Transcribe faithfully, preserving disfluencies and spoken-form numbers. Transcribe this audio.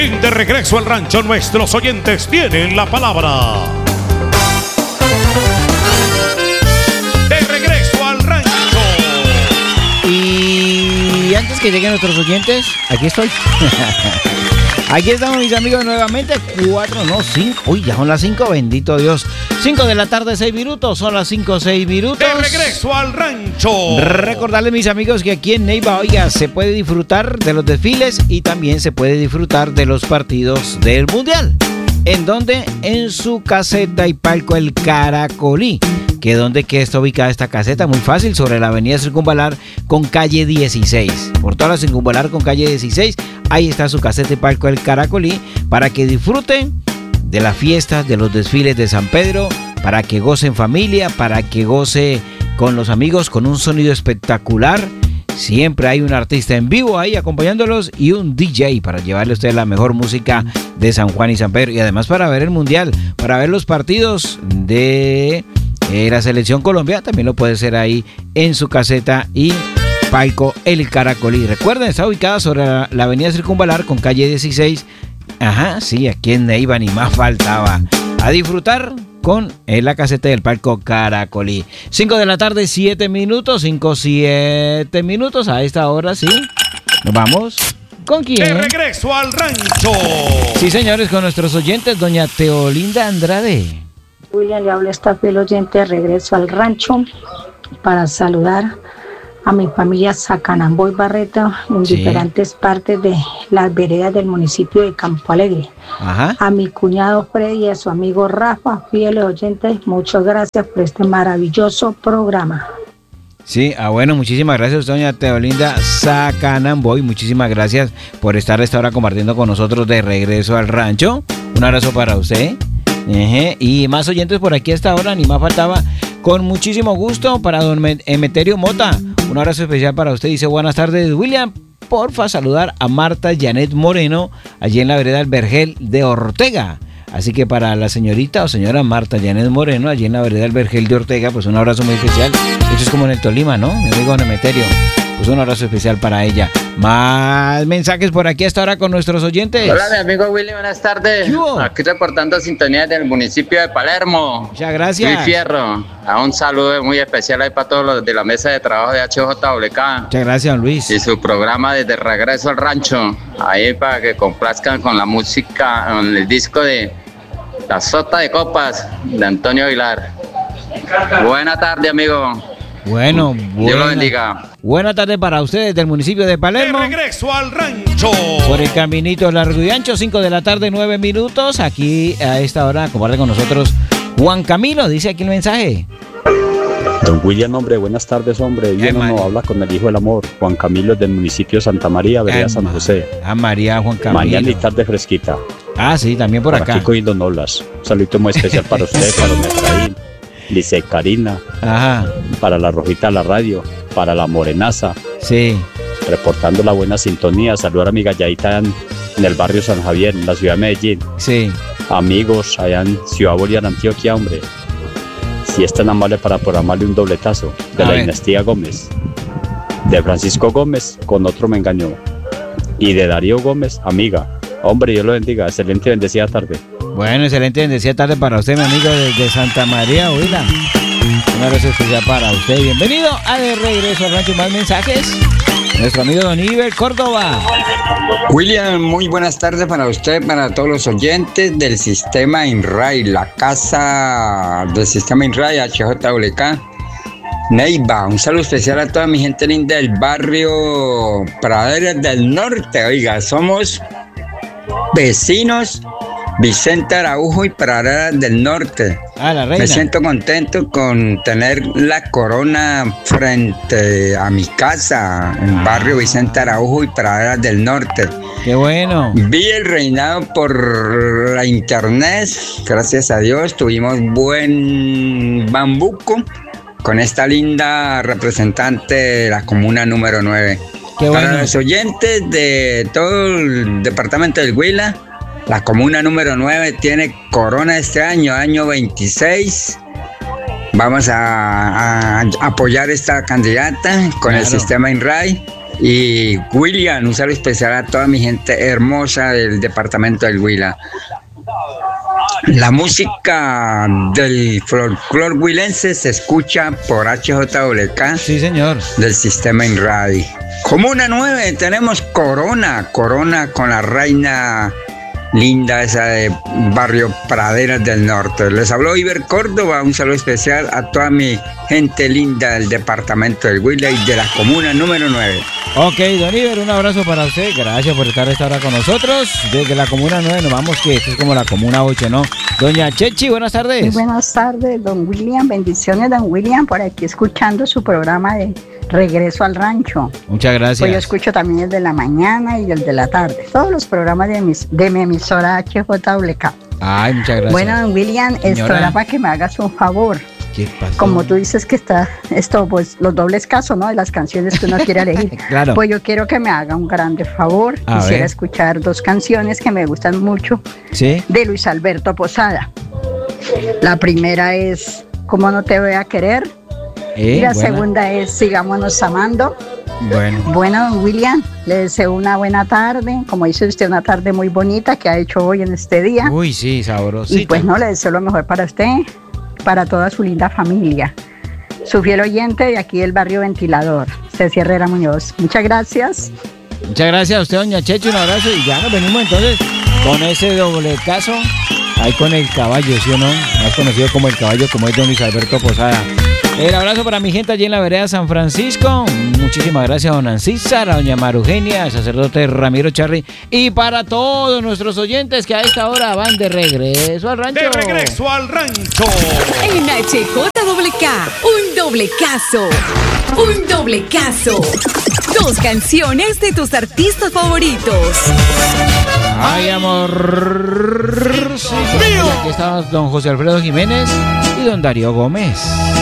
De regreso al rancho, nuestros oyentes tienen la palabra. De regreso al rancho. Y antes que lleguen nuestros oyentes, aquí estoy. Aquí estamos, mis amigos, nuevamente. Cuatro, no, cinco. Uy, ya son las cinco, bendito Dios. Cinco de la tarde, seis minutos. Son las cinco, seis minutos. De regreso al rancho. Recordarles, mis amigos, que aquí en Neiva, oiga, se puede disfrutar de los desfiles y también se puede disfrutar de los partidos del Mundial. ¿En dónde? En su caseta y palco El Caracolí. ¿Que dónde que está ubicada esta caseta? Muy fácil, sobre la avenida Circunvalar con calle dieciséis. Por toda la Circunvalar con calle dieciséis, ahí está su caseta y palco El Caracolí, para que disfruten de las fiestas, de los desfiles de San Pedro, para que goce en familia, para que goce con los amigos, con un sonido espectacular. Siempre hay un artista en vivo ahí acompañándolos y un D J para llevarle a ustedes la mejor música de San Juan y San Pedro. Y además para ver el Mundial, para ver los partidos de eh, la selección colombiana, también lo puede hacer ahí en su caseta y palco El Caracolí. Recuerden, está ubicada sobre la, la avenida Circunvalar con calle dieciséis. Ajá, sí, aquí en Neiva ni más faltaba. A disfrutar con en la caseta del palco Caracolí. cinco de la tarde, siete minutos. cinco, siete minutos. A esta hora, sí. Nos vamos. ¿Con quién? De regreso al rancho. Sí, señores, con nuestros oyentes, doña Teolinda Andrade. William, le habla esta fiel oyente de regreso al rancho para saludar a mi familia Sacanamboy Barreto en sí. diferentes partes de las veredas del municipio de Campo Alegre. Ajá. A mi cuñado Freddy y a su amigo Rafa, fieles oyentes, muchas gracias por este maravilloso programa. Sí, ah bueno, muchísimas gracias, doña Teolinda Sacanamboy, muchísimas gracias por estar a esta hora compartiendo con nosotros de regreso al rancho. Un abrazo para usted. Eje, y más oyentes por aquí a esta hora, ni más faltaba. Con muchísimo gusto para don Emeterio Mota. Un abrazo especial para usted. Dice, buenas tardes, William. Porfa, saludar a Marta Janet Moreno, allí en la vereda del Vergel de Ortega. Así que para la señorita o señora Marta Janet Moreno, allí en la vereda del Vergel de Ortega, pues un abrazo muy especial. Esto es como en el Tolima, ¿no? Mi amigo don Emeterio. Pues un abrazo especial para ella. Más mensajes por aquí hasta ahora con nuestros oyentes. Hola, mi amigo Willy, buenas tardes. ¿Yo? Aquí reportando sintonía del municipio de Palermo. Muchas gracias. Luis Fierro. A un saludo muy especial ahí para todos los de la mesa de trabajo de H J W K. Muchas gracias, don Luis. Y su programa desde Regreso al Rancho. Ahí para que complazcan con la música, con el disco de La Sota de Copas de Antonio Aguilar. Buena tarde, amigo. Bueno, Dios buena, lo bendiga. Buena tarde para ustedes del municipio de Palermo. De regreso al rancho. Por el caminito largo y ancho, cinco de la tarde, nueve minutos. Aquí a esta hora comparte con nosotros Juan Camilo. Dice aquí el mensaje. Don William, hombre, buenas tardes, hombre. Bien o no, habla con el hijo del amor. Juan Camilo del municipio de Santa María, vereda San José. Ah, María, Juan Camilo. Mañana y tarde fresquita. Ah, sí, también por, por acá. Aquí cogiendo nolas. Un saludito muy especial para usted, para don Efraín, Lice Karina. Ajá. Para la Rojita de la radio, para la Morenaza. Sí. Reportando la buena sintonía. Saludar a mi galladita en, en el barrio San Javier, en la ciudad de Medellín. Sí. Amigos allá en Ciudad Bolívar, Antioquia, hombre. Si es tan amable para programarle un dobletazo de a la ver. Dinastía Gómez, de Francisco Gómez con otro me engañó, y de Darío Gómez, amiga. Hombre, Dios lo bendiga. Excelente y bendecida tarde. Bueno, excelente y bendecida tarde para usted, mi amigo desde Santa María, Huila. Un abrazo especial para usted. Bienvenido a De Regreso al Rancho. Más mensajes. Nuestro amigo Don Iber Córdoba. William, muy buenas tardes para usted, para todos los oyentes del sistema INRAI, la casa del sistema INRAI, H J W K. Neiva, un saludo especial a toda mi gente linda del barrio Praderas del Norte. Oiga, somos vecinos Vicente Araujo y Praderas del Norte. Ah, la reina. Me siento contento con tener la corona frente a mi casa, en el barrio Vicente Araujo y Praderas del Norte. ¡Qué bueno! Vi el reinado por la internet, gracias a Dios, tuvimos buen bambuco con esta linda representante de la comuna número nueve. ¡Qué bueno! Para los oyentes de todo el departamento del Huila, la comuna número nueve tiene corona este año, año veintiséis. Vamos a, a apoyar esta candidata con claro. el sistema INRAI. Y William, un saludo especial a toda mi gente hermosa del departamento del Huila. La música del folclore huilense se escucha por H J W K. Sí, señor. Del sistema INRAI. Comuna nueve, tenemos Corona, Corona con la reina linda esa de barrio Praderas del Norte. Les habló Iber Córdoba, un saludo especial a toda mi gente linda del departamento del Huila y de la comuna número nueve. Ok, don Iber, un abrazo para usted, gracias por estar esta hora con nosotros. Desde la comuna nueve nos vamos, que esto es como la comuna ocho, ¿no? Doña Chechi, buenas tardes. Muy buenas tardes, don William, bendiciones, don William, por aquí escuchando su programa de Regreso al Rancho. Muchas gracias. Pues yo escucho también el de la mañana y el de la tarde, todos los programas de, mis, de mi emisora H J W K. Ay, muchas gracias. Bueno, don William, esto era para que me hagas un favor. ¿Qué pasó? Como tú dices que está esto, pues los dobles casos, ¿no? De las canciones que uno quiere elegir. Claro. Pues yo quiero que me haga un grande favor. A Quisiera ver. escuchar dos canciones que me gustan mucho. ¿Sí? De Luis Alberto Posada. La primera es ¿Cómo no te voy a querer? Eh, y la buena. segunda es Sigámonos amando. Bueno. Bueno, don William, le deseo una buena tarde. Como dice usted, una tarde muy bonita que ha hecho hoy en este día. Uy, sí, sabroso. Y pues no, le deseo lo mejor para usted, para toda su linda familia. Su fiel oyente de aquí del barrio Ventilador, Ceci Herrera Muñoz. Muchas gracias. Muchas gracias a usted, doña Chechi, un abrazo. Y ya nos venimos entonces con ese doble caso. Ahí con el caballo, ¿sí o no? Más conocido como el caballo, como es don Luis Alberto Posada. El abrazo para mi gente allí en la vereda San Francisco. Muchísimas gracias a don Ancísar, a doña Marugenia, al sacerdote Ramiro Charri. Y para todos nuestros oyentes que a esta hora van de regreso al rancho. De regreso al rancho. En H J W K, un doble caso. Un doble caso. Dos canciones de tus artistas favoritos. Ay, amor. Sí, aquí está don José Alfredo Jiménez y don Darío Gómez.